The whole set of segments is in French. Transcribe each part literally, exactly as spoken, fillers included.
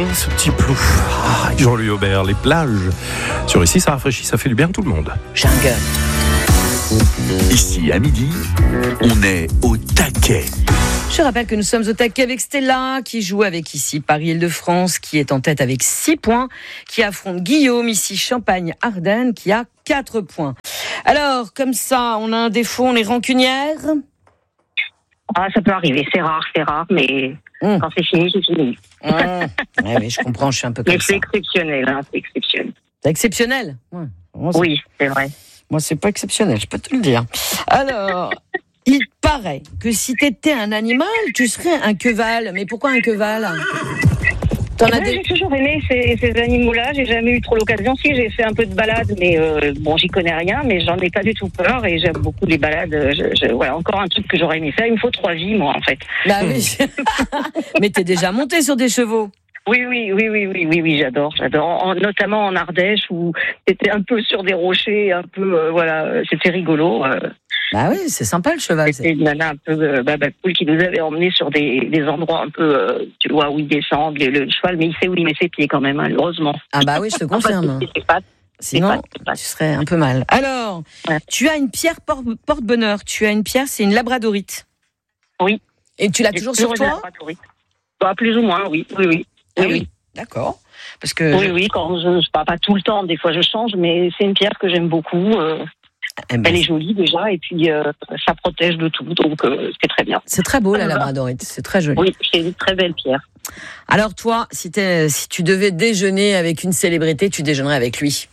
ce petit plou. Ah, Jean-Louis Aubert, les plages. Sur ici, ça rafraîchit, ça fait du bien à tout le monde. Jungle. Ici, à midi, on est au taquet. Je rappelle que nous sommes au taquet avec Stella, qui joue avec ici Paris-Île-de-France, qui est en tête avec six points, qui affronte Guillaume, ici Champagne-Ardenne, qui a quatre points. Alors, comme ça, on a un défaut, on est rancunière. Ah, ça peut arriver, c'est rare, c'est rare, mais mmh. quand c'est fini, c'est fini. Mmh. Ouais, mais je comprends, je suis un peu comme mais ça. c'est exceptionnel, hein, c'est exceptionnel. C'est exceptionnel. Ouais. Moi, c'est... Oui, c'est vrai. Moi, c'est pas exceptionnel, je peux te le dire. Alors, il paraît que si t'étais un animal, tu serais un queval. Mais pourquoi un queval ? T'en eh as ben, des... J'ai toujours aimé ces, ces animaux-là, j'ai jamais eu trop l'occasion. Si, j'ai fait un peu de balade, mais euh, bon, j'y connais rien, mais j'en ai pas du tout peur et j'aime beaucoup les balades. Je, je, voilà, encore un truc que j'aurais aimé faire. Il me faut trois vies, moi, en fait. Bah oui. Mais t'es déjà monté sur des chevaux. Oui, oui, oui, oui, oui, oui, oui, j'adore, j'adore. En, notamment en Ardèche où c'était un peu sur des rochers, un peu, euh, voilà, c'était rigolo. Euh. Bah oui, c'est sympa le cheval. C'était une nana un peu euh, bah, bah, cool qui nous avait emmenés sur des, des endroits un peu, euh, tu vois, où il descend, le, le cheval, mais il sait où il met ses pieds quand même, hein, heureusement. Ah bah oui, je te confirme. Enfin, c'est, c'est pas, Sinon, c'est pas, c'est pas. tu serais un peu mal. Alors, ouais. Tu as une pierre porte, porte-bonheur. Tu as une pierre, c'est une labradorite. Oui. Et tu l'as J'ai toujours sur toi ? Bah, plus ou moins, oui, oui, oui. Ah oui, oui. oui. D'accord. Parce que oui, je... oui, quand je, je pas, pas tout le temps, des fois je change, mais c'est une pierre que j'aime beaucoup. Euh, eh ben, elle est jolie déjà, et puis euh, ça protège de tout, donc euh, c'est très bien. C'est très beau la labradorite, c'est très joli. Oui, c'est une très belle pierre. Alors toi, si, t'es, si tu devais déjeuner avec une célébrité, tu déjeunerais avec lui.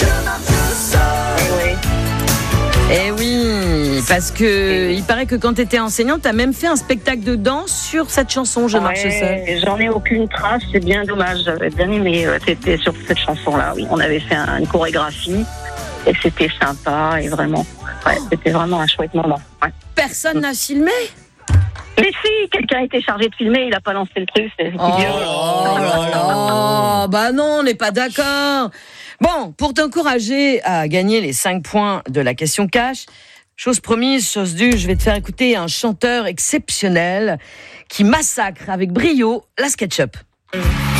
Oui. Eh oui, parce que il paraît que quand tu étais enseignante, tu as même fait un spectacle de danse sur cette chanson, Je ouais, marche seule. J'en ai aucune trace, c'est bien dommage. J'avais bien aimé, c'était sur cette chanson-là. Oui, on avait fait un, une chorégraphie et c'était sympa et vraiment, ouais, c'était vraiment un chouette moment. Ouais. Personne n'a filmé ? Mais si, quelqu'un était chargé de filmer, il n'a pas lancé le truc. C'est oh, oh là là, bah non, on n'est pas d'accord. Bon, pour t'encourager à gagner les cinq points de la question cash, chose promise, chose due, je vais te faire écouter un chanteur exceptionnel qui massacre avec brio la SketchUp.